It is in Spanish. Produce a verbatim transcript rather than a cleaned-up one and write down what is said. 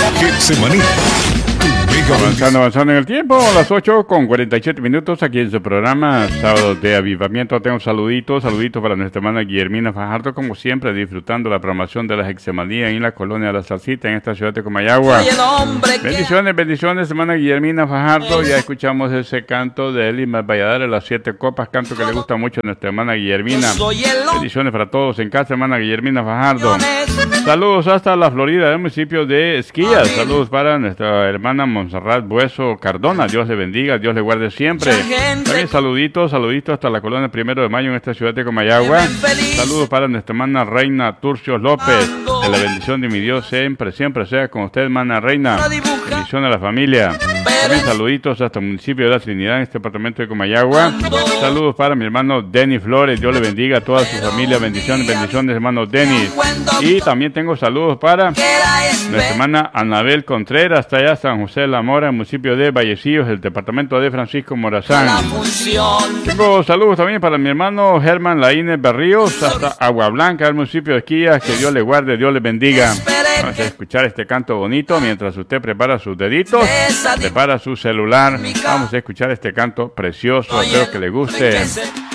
Getsemaní. Avanzando, avanzando en el tiempo, a las ocho con cuarenta y siete minutos aquí en su programa Sábados de Avivamiento. Tengo saluditos, saluditos para nuestra hermana Guillermina Fajardo, como siempre, disfrutando la programación de la Getsemaní en la colonia de la Salsita, en esta ciudad de Comayagua. Bendiciones, bendiciones, hermana Guillermina Fajardo. Ya escuchamos ese canto de Elimas Valladares, Las Siete Copas, canto que le gusta mucho a nuestra hermana Guillermina. Bendiciones para todos en casa, hermana Guillermina Fajardo. Saludos hasta la Florida, del municipio de Esquillas. Saludos para nuestra hermana Monserrat Bueso Cardona. Dios le bendiga, Dios le guarde siempre. También saluditos, saluditos hasta la colonia Primero de Mayo en esta ciudad de Comayagua. Saludos para nuestra hermana Reina Turcios López. Que la bendición de mi Dios siempre, siempre sea con usted, hermana Reina. Bendición a la familia. También saluditos hasta el municipio de La Trinidad en este departamento de Comayagua. Saludos para mi hermano Denis Flores. Dios le bendiga a toda su familia. Bendiciones, bendiciones, hermano Denis. Y también tengo saludos para nuestra hermana Anabel Contreras, hasta allá San José de la Mora, en el municipio de Vallecillos, el departamento de Francisco Morazán. Tengo saludos también para mi hermano Germán Laínez Berríos, hasta Agua Blanca, el municipio de Esquillas. Que Dios le guarde, Dios le bendiga. Vamos a escuchar este canto bonito mientras usted prepara sus deditos, prepara su celular. Vamos a escuchar este canto precioso, espero que le guste.